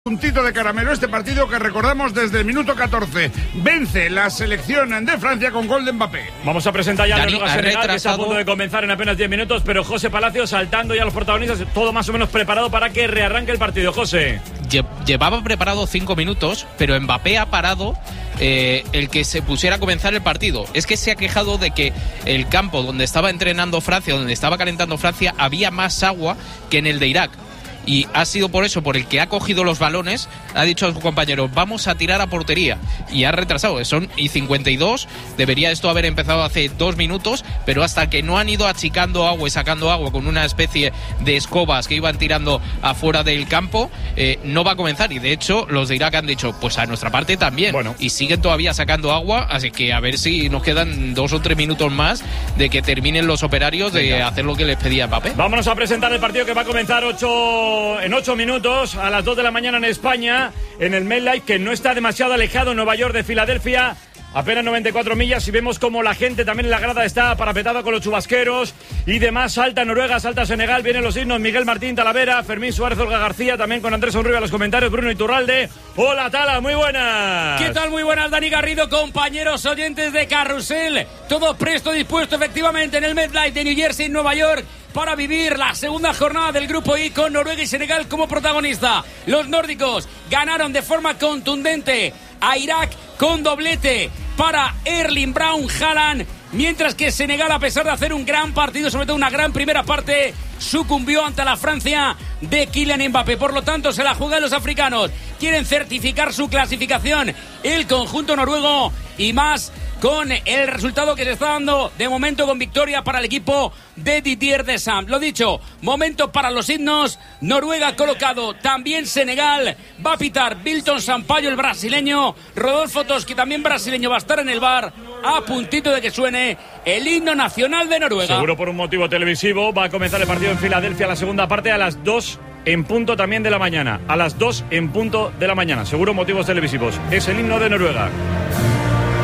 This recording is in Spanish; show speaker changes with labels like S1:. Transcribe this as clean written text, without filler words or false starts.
S1: Puntito de caramelo este partido que recordamos desde el minuto 14. Vence la selección de Francia con gol de Mbappé.
S2: Vamos a presentar ya
S3: Dani,
S2: a Senegal, que está a punto de comenzar en apenas 10 minutos, pero José Palacio saltando ya a los protagonistas, todo más o menos preparado para que rearranque el partido. José.
S3: Llevaba preparado 5 minutos, pero Mbappé ha parado el que se pusiera a comenzar el partido. Es que se ha quejado de que el campo donde estaba entrenando Francia, donde estaba calentando Francia, había más agua que en el de Irak. Y ha sido por eso, por el que ha cogido los balones, ha dicho a sus compañeros, vamos a tirar a portería. Y ha retrasado, son y 52, debería esto haber empezado hace 2 minutos, pero hasta que no han ido achicando agua y sacando agua con una especie de escobas que iban tirando afuera del campo, no va a comenzar. Y de hecho, los de Irak han dicho, pues a nuestra parte también.
S2: Bueno.
S3: Y siguen todavía sacando agua, así que a ver si nos quedan 2 o 3 minutos más de que terminen los operarios de hacer lo que les pedía Mbappé.
S2: Vámonos a presentar el partido que va a comenzar en 8 minutos, a las 2 de la mañana en España, en el MetLife, que no está demasiado alejado, Nueva York de Filadelfia, apenas 94 millas, y vemos como la gente también en la grada está parapetada con los chubasqueros y demás. Salta Noruega, salta Senegal, vienen los himnos, Miguel Martín, Talavera, Fermín Suárez, Olga García, también con Andrés Onrubia a los comentarios, Bruno Iturralde. Hola Tala, muy buenas.
S4: ¿Qué tal? Muy buenas, Dani Garrido, compañeros oyentes de Carrusel, todo presto, dispuesto efectivamente en el MetLife de New Jersey, en Nueva York, para vivir la segunda jornada del Grupo I con Noruega y Senegal como protagonista. Los nórdicos ganaron de forma contundente a Irak con doblete para Erling Braut Haaland, mientras que Senegal, a pesar de hacer un gran partido, sobre todo una gran primera parte, sucumbió ante la Francia de Kylian Mbappé. Por lo tanto, se la juegan los africanos. Quieren certificar su clasificación el conjunto noruego, y más con el resultado que se está dando de momento, con victoria para el equipo de Didier Deschamps. Lo dicho, momento para los himnos. Noruega colocado, también Senegal. Va a pitar Wilton Sampaio, el brasileño. Rodolfo Toski, también brasileño, va a estar en el bar a puntito de que suene el himno nacional de Noruega.
S2: Seguro por un motivo televisivo. Va a comenzar el partido en Filadelfia, la segunda parte, a las 2 en punto también de la mañana. A las 2 en punto de la mañana. Seguro motivos televisivos. Es el himno de Noruega.